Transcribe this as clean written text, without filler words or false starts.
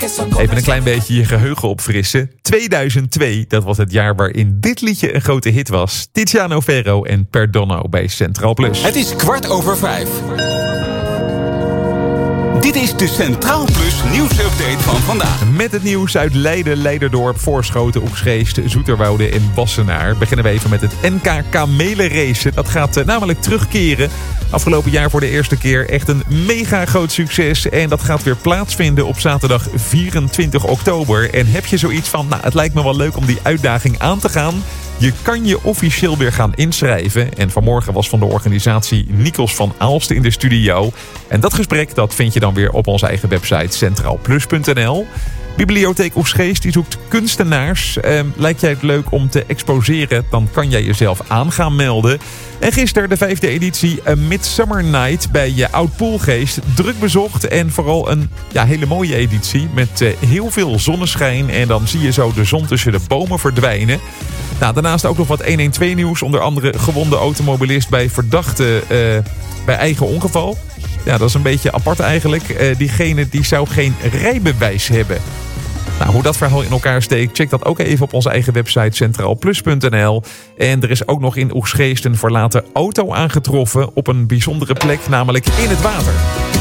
Even een klein beetje je geheugen opfrissen. 2002, dat was het jaar waarin dit liedje een grote hit was. Tiziano Ferro en Perdono bij Centraal Plus. Het is 5:15. Dit is de Centraal Plus nieuwsupdate van vandaag. Met het nieuws uit Leiden, Leiderdorp, Voorschoten, Oegstgeest, Zoeterwoude en Wassenaar beginnen we even met het NK Kamelenracen. Dat gaat namelijk terugkeren. Afgelopen jaar voor de eerste keer echt een mega groot succes. En dat gaat weer plaatsvinden op zaterdag 24 oktober. En heb je zoiets van, het lijkt me wel leuk om die uitdaging aan te gaan? Je kan je officieel weer gaan inschrijven. En vanmorgen was van de organisatie Nikos van Aalsten in de studio. En dat gesprek dat vind je dan weer op onze eigen website centraalplus.nl. Bibliotheek Oegstgeest die zoekt kunstenaars. Lijkt jij het leuk om te exposeren? Dan kan jij jezelf aan gaan melden. En gisteren de 5e editie A Midsummer Night bij je Oud-Poelgeest. Druk bezocht en vooral een hele mooie editie met heel veel zonneschijn. En dan zie je zo de zon tussen de bomen verdwijnen. Daarnaast ook nog wat 112 nieuws. Onder andere gewonde automobilist bij verdachte bij eigen ongeval. Ja, dat is een beetje apart eigenlijk. Diegene die zou geen rijbewijs hebben. Hoe dat verhaal in elkaar steekt, check dat ook even op onze eigen website centraalplus.nl. En er is ook nog in Oegstgeest een verlaten auto aangetroffen op een bijzondere plek, namelijk in het water.